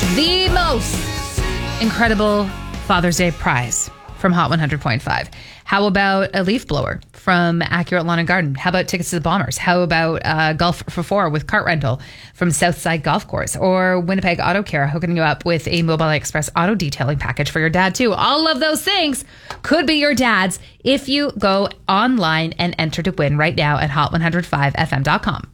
The most incredible Father's Day prize from Hot 100.5. How about a leaf blower from Accurate Lawn and Garden? How about tickets to the Bombers? How about Golf for Four with cart rental from Southside Golf Course? Or Winnipeg Auto Care hooking you up with a Mobile Express auto detailing package for your dad too. All of those things could be your dad's if you go online and enter to win right now at hot105fm.com.